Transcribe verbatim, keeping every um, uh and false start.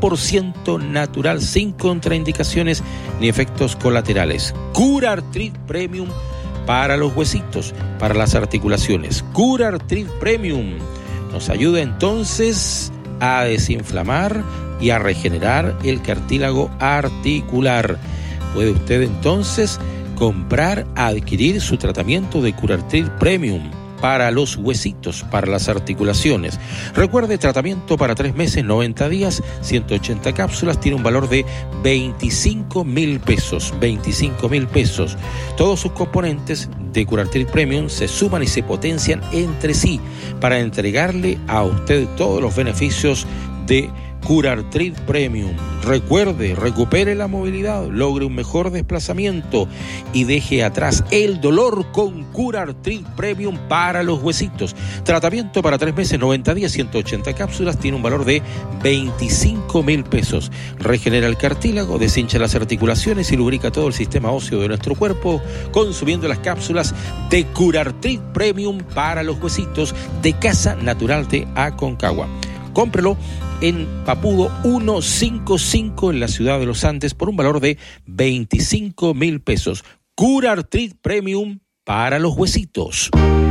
por ciento natural, sin contraindicaciones ni efectos colaterales. CuraArthrit Premium para los huesitos, para las articulaciones. CuraArthrit Premium nos ayuda entonces a desinflamar y a regenerar el cartílago articular. Puede usted entonces comprar, adquirir su tratamiento de CuraArthrit Premium para los huesitos, para las articulaciones. Recuerde, tratamiento para tres meses, noventa días, ciento ochenta cápsulas, tiene un valor de veinticinco mil pesos, veinticinco mil pesos. Todos sus componentes de CuraArthrit Premium se suman y se potencian entre sí para entregarle a usted todos los beneficios de CuraArthrit Premium. Recuerde, recupere la movilidad, logre un mejor desplazamiento y deje atrás el dolor con CuraArthrit Premium para los huesitos. Tratamiento para tres meses, noventa días, ciento ochenta cápsulas, tiene un valor de veinticinco mil pesos. Regenera el cartílago, deshincha las articulaciones y lubrica todo el sistema óseo de nuestro cuerpo, consumiendo las cápsulas de CuraArthrit Premium para los huesitos de Casa Natural de Aconcagua. Cómprelo en Papudo ciento cincuenta y cinco en la ciudad de Los Andes por un valor de veinticinco mil pesos. CuraArthrit Premium para los huesitos.